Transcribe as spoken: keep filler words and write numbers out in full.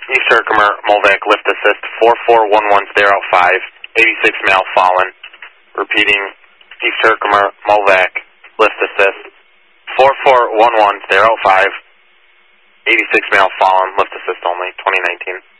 East Herkimer, Molvac, lift assist, four four one one zero five, eighty-six male fallen. Repeating, East Herkimer, Molvac, lift assist, four four one one zero five, eighty-six male fallen, lift assist only, twenty nineteen.